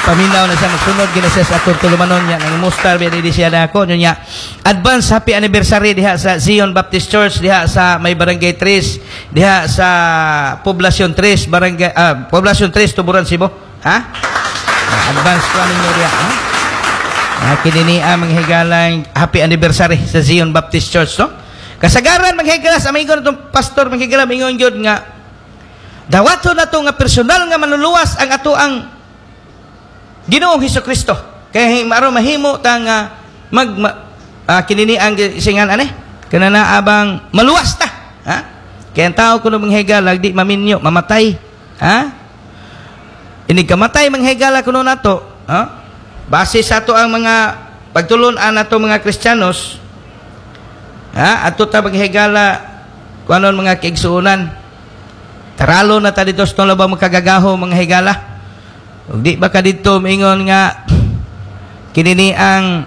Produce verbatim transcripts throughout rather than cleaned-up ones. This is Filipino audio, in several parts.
paminaw na siya magsunod gina siya sa atong tulumanon niya nang mustar biya di siya na ako niya advance happy anniversary diha sa Zion Baptist Church diha sa may barangay tres diha sa Poblacion tres barangay ah, Poblacion tres Tuburan Cebu ha advance ko ninyo diha ha ah, kinini ang manghigalang happy anniversary sa Zion Baptist Church no kasagaran manghigala sa amigo natong pastor manghigala mingon gyud nga dawato na to nga personal nga manluluwas ang ato ang Ginoong Hesukristo. Kaya maro mahimo ta nga mag ma, uh, kinini ang singan ane. Kanana abang maluwas ta. Ha? Kaya ang tao kuno manghigala di maminyo, mamatay. Ha? Ini kamatay manghigala kuno nato, ha? Base sa ato ang mga pagtulon-an nato mga Kristiyanos, ha? Ato ta manghigala kuanon mga kaigsuonan. Taralo na ta dito sa labang magkagagaho manghigala. Ug di ba ka dito mingon nga kinini ang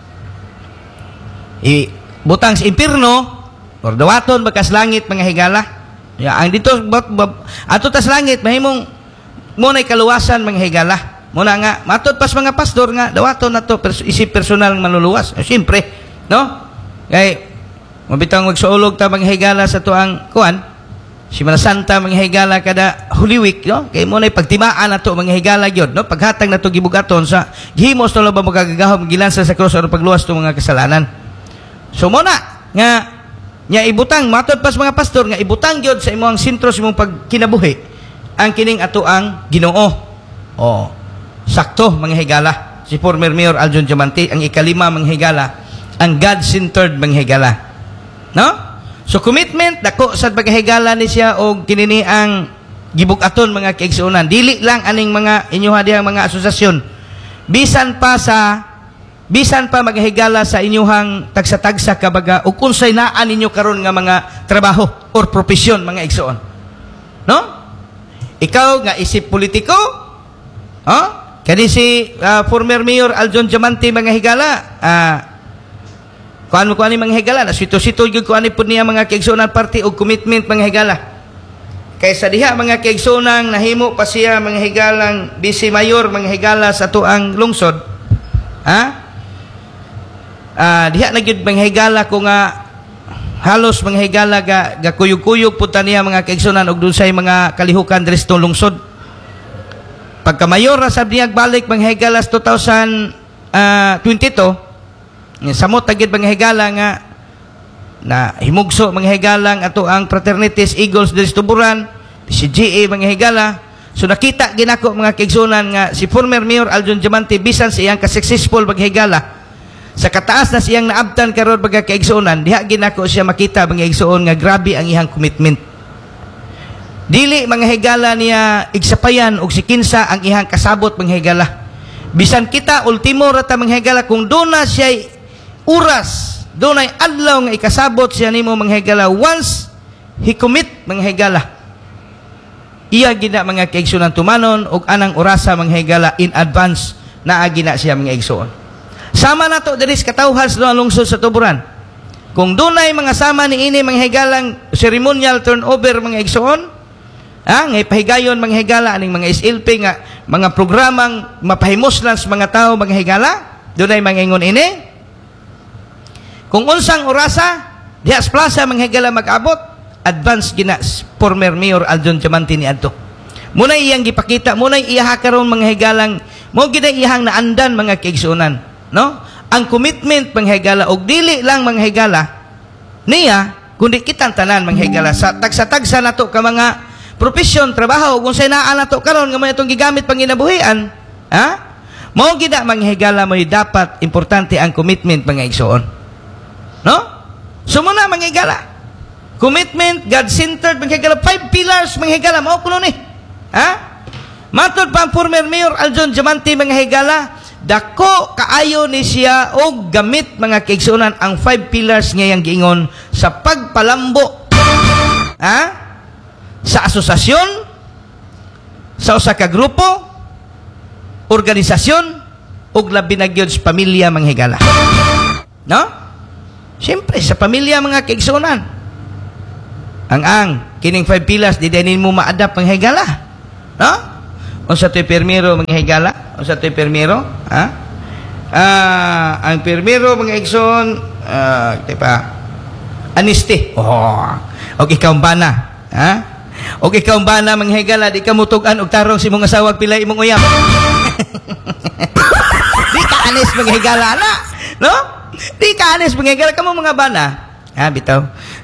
i, butang sa impierno or dawaton bakas langit mga higala ya ang dito ato tas langit mahimong mo nay kaluwasan mga higala mo na nga matud pas mga pastor nga dawaton nato pers isip personal nga manluluwas eh, siyempre no kay mabitang magsuulog ta mga higala sa tuang kuan si Semana Santa mga higala kada Holy Week no kay mo nay pagtimaan nato mga higala gyud no paghatag nato gibugaton sa gihimo sa labang magagagahom gilansa sa krus aron pagluwas to mga kasalanan so mo na nga nya ibutang matod pas mga pastor nga ibutang gyud sa imong sentro sa imong pagkinabuhi ang kining ato ang Ginoo oh sakto mga higala si former Mayor Aljon Diamante ang ikalima mga higala ang God-centered mga higala no so commitment dako sa paghigala ni siya og kinini ang gibukaton mga kaigsuonan dili lang aning mga inyuha dihang mga asosasyon bisan pa sa bisan pa maghigala sa inyuhang tagsa-tagsa kabaga ug unsay naan ninyo karon nga mga trabaho or profesyon mga igsuon no ikaw nga isip politiko ha kani si uh, former Mayor Aljon Diamante mga higala ah uh, kuan mo kuan ni mga higala na sito-sito gyud kuan ni pud niya mga kaigsuonan party og commitment mga higala kaysa diha mga kaigsuonang nahimo pa siya mga higalang vice mayor mga higala sa tuang lungsod ha ah diha na gyud mga higala ko nga halos mga higala ga, ga kuyog-kuyog pud niya mga kaigsuonan og dunsay mga kalihukan diri sa lungsod pagka mayor ra sab niya balik mga higala sa two thousand twenty-two samot tagid mga higala nga na himugso mga higalang ato ang fraternities Eagles diri sa Tuburan si G A mga higala so nakita ginako mga kaigsuonan nga si former Mayor Aljon Diamante bisan sa iyang ka-successful mga higala sa kataas na siyang naabtan karon mga kaigsuonan diha ginako siya makita mga igsuon nga grabe ang iyang commitment dili mga higala niya igsapayan og si kinsa ang iyang kasabot mga higala bisan kita ultimo rata mga higala kung duna siya uras dunay adlaw nga ikasabot siya nimo mga higala once he commit mga higala iya gina mga kaigsuonan tumanon og anang orasa mga higala in advance naa gina siya mga igsuon sama nato diri sa katawhan sa lungsod sa Tuburan kung dunay mga sama ni ini mga higalang ceremonial turnover mga igsuon ah nga ipahigayon mga higala aning mga S L P nga mga programang mapahimos lang sa mga tao mga higala dunay mga ingon ini kung unsang orasa diha sa plaza mga higala mag-abot advance gina former Mayor Aljon Diamante ni adto muna iyang gipakita muna iyaha karon mga higalang mo gid iyang naandan mga kaigsuonan no ang commitment mga higala og dili lang mga higala niya kundi kitang tanan mga higala sa tagsa-tagsa nato ka mga profesyon trabaho ug unsay naa nato karon nga may atong gigamit panginabuhian ha mo gid mga higala mo dapat importante ang commitment mga igsuon no so muna mga higala commitment God-centered mga higala five pillars mga higala mao kuno ni ha matud pa ang former Mayor Aljon Diamante mga higala dako kaayo ni siya og gamit mga kaigsuonan ang five pillars nga yang giingon sa pagpalambo ha sa asosasyon sa usa ka grupo organisasyon ug labi na gyud sa pamilya mga higala no siyempre sa pamilya mga kaigsuonan ang ang kining five pillars di din mo ma-adapt mga higala no Unsa to'y permiro mga higala? Unsa to'y permiro? Ha? Ah, ang permiro mga igsoon, ah, uh, pa anisti. Oh. Og ikaw bana, ha? Og ikaw bana mga higala, di ka mutugan og tarong si mong asawa pilay imong uyab. Di ka anis mga higala na, no? Di ka anis mga higala kamo mga bana. Ha, bitaw.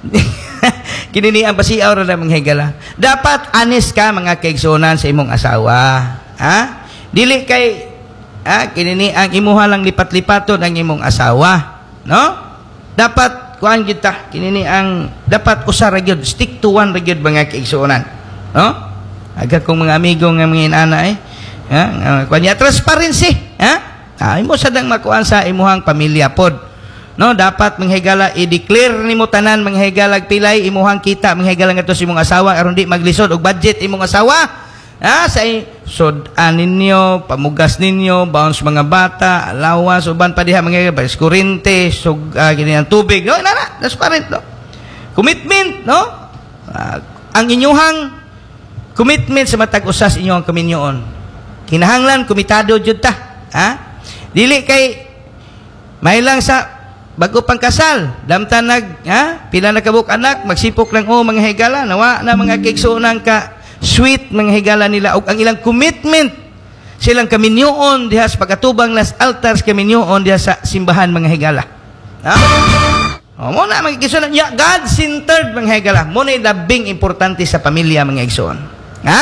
Kinini ang pasiaw ra mga higala. Dapat anis ka mga kaigsunan sa imong asawa. Ha? Dili kay ah, kinini ang imuha lang lipat-lipaton ang imong asawa, no? Dapat kuan kita, kinini ang dapat usa ra gyud, stick to one ra gyud mga kaigsunan, no? Aga kong mga amigo nga mga inana eh, ha? Kuan ya transparency, ha? Ah, imo sadang makuan sa imuhang pamilya pod. No, dapat manghigala i-declare nimo tanan manghigalag pilay imuhang kita manghigalang ato si imong asawa aron di maglisod og budget imong asawa. Ah, sa sudan ninyo, pamugas ninyo, bounce mga bata, alawas, uban pa diha mga baris kurente, sug uh, ganyan tubig, no, nana, transparent, no. Commitment, no. Uh, ang inyuhang commitment sa matag usas inyong kaminyoon. Kinahanglan komitado jud ta, ha? Dili kay may lang sa bago pang kasal, damtan nag, ha? Pila na kabuk anak, magsipok lang o mga higala, nawa na mga kaigsuonan ka sweet mga higala nila og ang ilang commitment silang kaminyoon diha sa pagkatubang las altars kaminyoon diha sa simbahan mga higala. Ha? O mo na mga igsoon, ya God-centered mga higala. Mo na labing importante sa pamilya mga igsoon. Ha?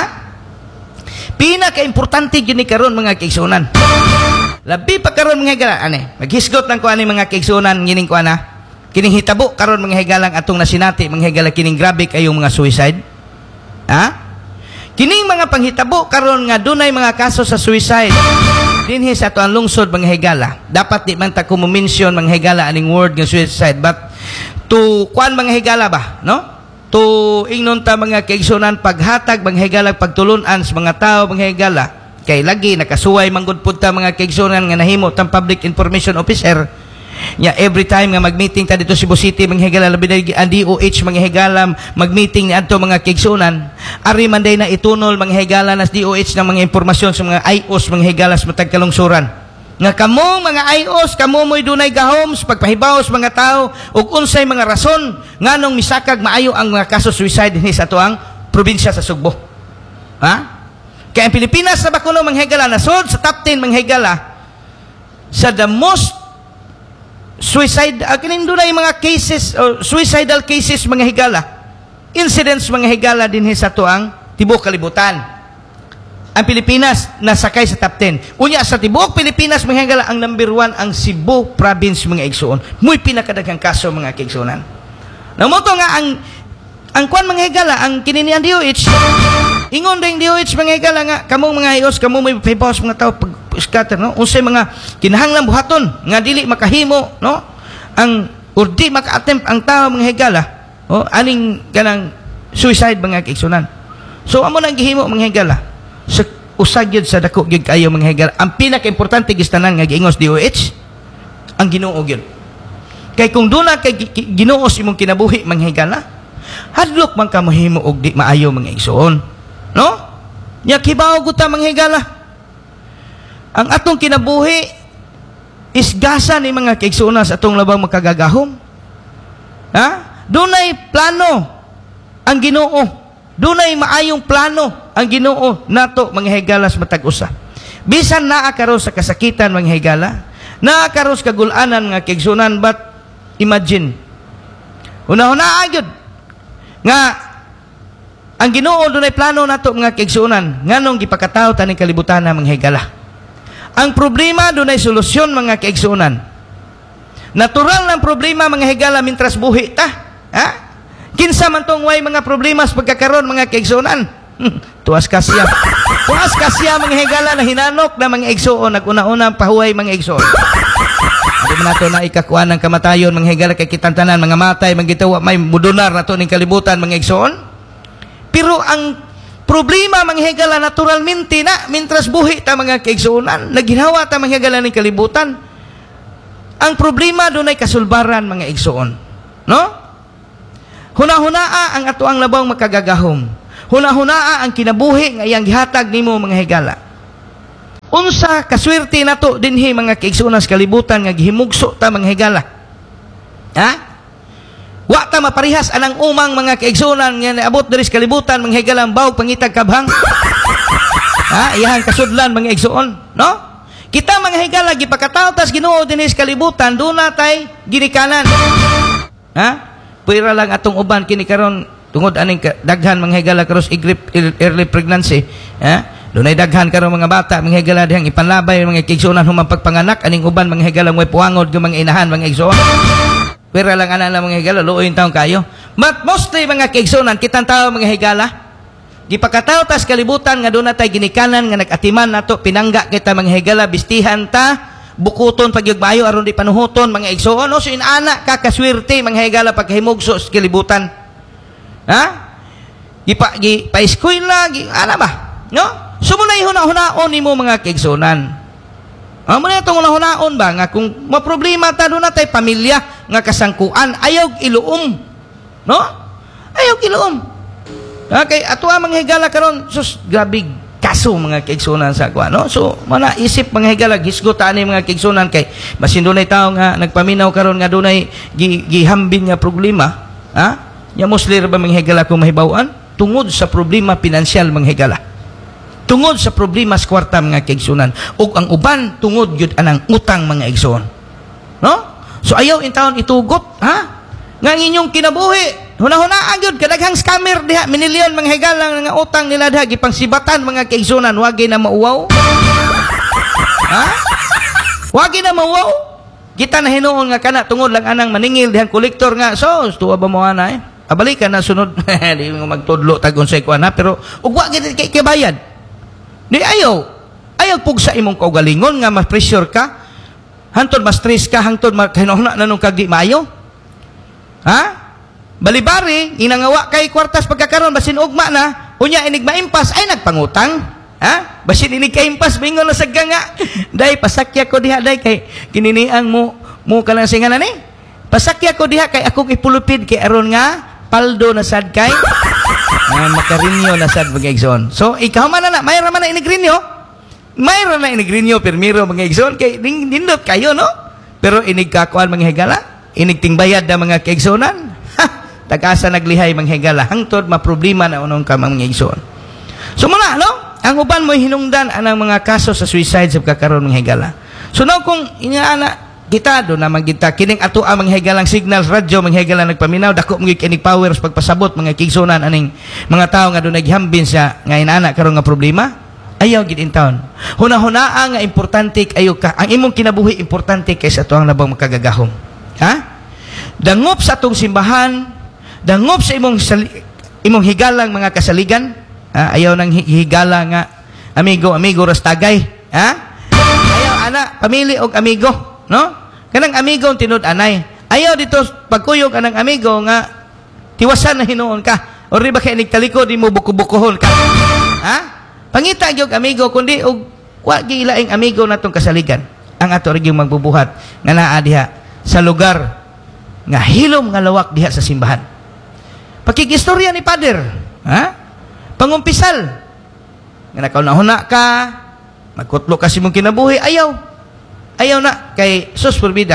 Pinaka-importante gyud ni karon mga kaigsuonan. Labi pa karon mga higala ane. Maghisgot lang ko ani mga kaigsuonan ngining ko ana. Kining hitabo karon mga higalang atong nasinati mga higala kining grabe kayong mga suicide. Ha? Kining mga panghitabo karon nga dunay mga kaso sa suicide dinhi sa ato ang lungsod mga higala. Dapat di man ta ko mention mga higala aning word nga suicide, but to kuan mga higala ba, no? To ingnon ta mga kaigsunan paghatag mga higala pagtulun-an sa mga tao mga higala kay lagi nakasuway manggod pud ta mga kaigsunan nga nahimo tang public information officer. Ya every time nga mag-meeting ta dito sa Cebu City mga higala labi na D O H mga higala mag-meeting ni adto mga kaigsunan ari man day na itunol mga higala nas D O H ng mga impormasyon sa mga I O S mga higala sa matag kalungsuran nga kamo mga I O S kamo moy dunay gahom sa pagpahibaw sa mga tao ug unsay mga rason nganong misakag maayo ang mga kaso suicide dinhi sa atoang probinsya sa Sugbo. Ha? Kaya ang Pilipinas sa bakulo mga higala nasod sa top ten mga higala sa the most suicide, uh, kining dunay mga cases, uh, suicidal cases mga higala, incidents mga higala dinhi sa tuang tibuok kalibutan. Ang Pilipinas nasakay sa top ten. Unya sa tibuok Pilipinas mga higala ang number one ang Cebu province mga igsuon. Muy pinakadaghang kaso mga kaigsuonan. Namoto nga ang ang kwan mga higala ang kininian D O H. Ingon ding D O H mga higala nga kamong mga I O S kamo may paypos mga tao pag scatter, no? Unsay mga kinahanglan buhaton nga dili makahimo, no? Ang or di maka-attempt ang tao mga higala, oh, aning kanang suicide mga kaigsunan. So amo nang gihimo mga higala. Sa usag gyud sa dako gyud kayo mga higala. Ang pinaka-importante gistanan nga giingos D O H ang Ginoo gyud. Kay kung duna kay Ginoo imong kinabuhi mga higala, hadlok man ka mahimo og di maayo mga igsoon, no? Nya kibaw gud ta mga higala. Ang atong kinabuhi is gasa ni mga kaigsuonan sa atong labang makagagahom. Ha? Dunay plano ang Ginoo. Dunay maayong plano ang Ginoo nato mga higala sa matag usa. Bisan naa karon sa kasakitan mga higala, naa karon sa kagul-anan mga kaigsuonan, but imagine. Una-una gyud nga ang Ginoo dunay plano nato mga kaigsuonan nganong gipakataw taning kalibutan mga higala. Ang problema doon ay solusyon mga kaigsuonan. Natural ng problema mga higala mintras buhi ta. Ha? Kinsa man tong way mga problema sa pagkakaroon mga kaigsuonan. Tuwas kasya. Tuwas kasya mga higala na hinanok na mga igsuon naguna-una pahuway mga igsuon. Di man nato na ikakuan ng kamatayon mga higala kay kitantanan mga matay magitawa may mudunar nato ning kalibutan mga igsuon. Pero ang problema mga higala naturalmente na mintras buhi ta mga kaigsuonan naginhawa ta mga higala ning kalibutan. Ang problema dunay kasulbaran mga igsuon, no? Hunahunaa ang ato ang labaw makagagahom. Huna-hunaa ang kinabuhi nga iyang gihatag nimo mga higala. Unsa kaswerte nato dinhi mga kaigsuonan sa kalibutan nga gihimugso ta mga higala. Ha? Wa ta maparihas anang umang mga kaigsuonan nga naabot diri sa kalibutan mga higala bawog pangitag kabhang. Ha? Iyang kasudlan mga igsuon, no? Kita mga higala gipakataw tas Ginoo dinhi sa kalibutan do natay ginikanan. Ha? Puira lang atong uban kini karon tungod aning daghan mga higala karos early pregnancy, ha? Dunay daghan karon mga bata mga higala dihang ipanlabay mga kaigsuonan humang pagpanganak aning uban mga higala way puangod ng mga inahan mga igsuon. Puira lang ana lang mga higala luoy taon kayo. But mostly mga kaigsuonan kitang tawo mga higala gipakataw tas kalibutan nga doon natay ginikanan nga nag-atiman nato pinangga kita mga higala bistihan ta bukuton pagyugbayo aron di panuhuton mga igsuon no so inana ka kaswerte mga higala pagkahimugso sa kalibutan. Ha? Gipa gi pa eskwela gi ana ba? No? Sumunay huna-hunaon nimo mga kaigsuonan. Amo na itong huna-hunaon ba nga kung maproblema ta doon natay pamilya nga kasangkuan ayaw iluom. No? Ayaw iluom. Okay, ato ang mga higala karon sus grabe kaso mga kaigsuonan sa kwa no so mana isip mga higala gisgot ani mga kaigsuonan kay basin dunay tawo nga nagpaminaw karon nga dunay gihambing nga problema ha nya muslir ba mga higala kung mahibaw-an tungod sa problema pinansyal mga higala tungod sa problema sa kwarta mga kaigsuonan ug ang uban tungod gyud anang utang mga igsoon no so ayaw in taon itugot ha nga inyong kinabuhi huna-hunaan gyud kadaghang scammer diha minilyon mga higala nga utang nila diha gipangsibatan mga kaigsuonan wagi na mauwaw. Ha? Wagi na mauwaw. Kita na hinuon nga kana tungod lang anang maningil dihang kolektor nga so tuwa ba mo ana eh. Abalik ka na sunod di mo magtudlo tag unsay kuan ha pero ug wa gid kay kabayad. Di ayaw. Ayaw pug sa imong kaugalingon nga mas pressure ka. Hantod mas stress ka hangtod makinahuna nanong kag di maayo. Ha? Balibari, inangawa kay kwartas pagkakaroon, basin ugma na, unya inig maimpas, ay nagpangutang. Ha? Basin inig kaimpas, bingon na sagga nga. Day, pasakya ko diha, day, kay kininiang mo, mo ka lang singanan eh. Pasakya ko diha, kay akong ipulupid, kay aron nga, paldo na sad kay, ah, makarinyo na sad mga igsoon. So, ikaw man na na, mayroon man na inigrinyo, mayroon na inigrinyo, permiro mga igsoon, kay nindot kayo, no? Pero inig kakuan mga higala, inig tingbayad na mga kaigsoonan, tag-asa naglihay mga higala hangtod maproblema na unong ka mga igsoon. So muna no, ang uban mo hinungdan anang mga kaso sa suicide sa kakaron mga higala. So now kung inaana kita do na magita kining ato ang mga higalang signal radyo mga higala nagpaminaw dako mga kinig powers pagpasabot mga igsoonan aning mga tawo nga do naghambin sa nga inaana karon nga problema ayaw gid in town. Huna-hunaa nga importante kayo ka ang imong kinabuhi importante kaysa ato ang labang makagagahom. Ha? Dangop sa atong simbahan dangop sa imong imong higalang mga kasaligan ha? Ayaw nang higala nga amigo amigo rastagay ha ayaw ana pamili og amigo no kanang amigo tinud anay ayaw dito pagkuyog anang amigo nga tiwasan na hinuon ka or di ba kay nigtaliko di mo buko-bukohon ka ha pangita gyud amigo kundi og wa gilaing amigo natong kasaligan ang ato rig magbubuhat nga naa diha sa lugar nga hilom nga lawak diha sa simbahan. Pakikistorya ni Pader, ha? Pangumpisal. Nga nakauna-huna ka, magkutlo kasi mong kinabuhi, ayaw. Ayaw na, kay sus forbida.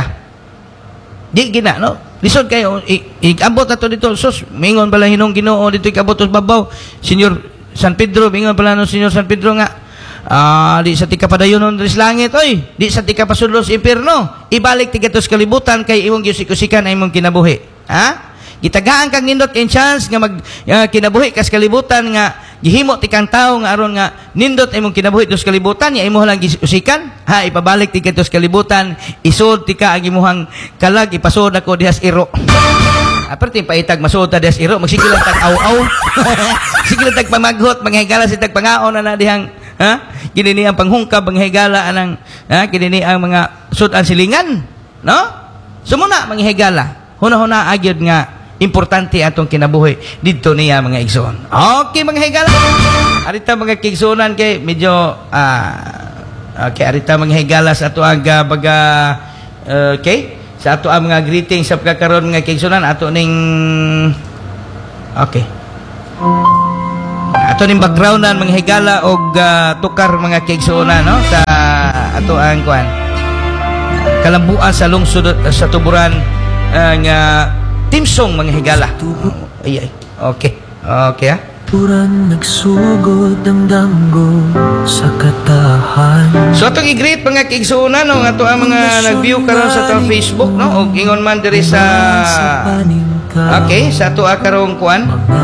Di gina, no? Lisod kayo, i-abot na to dito, sus, mingon pala hinong Ginoo dito, i-abot to babaw. Senyor San Pedro, mingon pala no, Senyor San Pedro nga, ah, di sa tika padayonon ris langit, oy, di sa tika pasudlo sa impierno, ibalik tika to sa kalibutan, kay imong giusikusikan ay imong kinabuhi. Ha? Gitagaan kang nindot in chance nga mag uh, kinabuhi kas kalibutan nga gihimo ti kang tawo nga aron nga nindot imong kinabuhi dos kalibutan ya imo lang gisusikan ha ipabalik ti dos kalibutan isod ti ka ang imuhang kalag ipasod ako dihas iro aparte paitag masud ta dihas iro magsigil lang tag aw-aw sigil tag pamaghot manghigala si tag pangaon na dihang ha kini ni ang panghungkab manghigala anang ha kini ni ang mga sud-an silingan no sumuna manghigala huna-huna agyod nga importante atong kinabuhi dito niya mga igsoon. Okay mga higala. Arita mga igsoonan kay medyo uh, okay arita mga higala sa ato aga baga uh, okay sa ato ang mga greetings sa pagkakaroon mga igsoonan ato ning okay. ato ning backgroundan mga higala og ah, tukar mga kaigsuonan no sa ato ang kuan kalambuan sa lungsod sa tuburan ang uh, team song mga higala. Ay ay. Okay. Okay ah. Puran nagsugod ang damgo sa katahan. So atong i-greet mga kaigsuonan no ato ang mga nag-view karon sa atong Facebook no og ingon man diri sa okay sa ato karong kuan